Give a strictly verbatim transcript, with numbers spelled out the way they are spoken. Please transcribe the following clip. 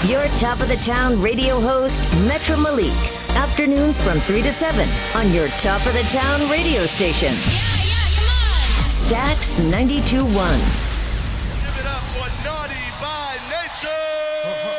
Your top of the town radio host, Metro Malik. Afternoons from three to seven on your top of the town radio station. Yeah, yeah, come on. Stax ninety-two point one. Give it up for Naughty by Nature.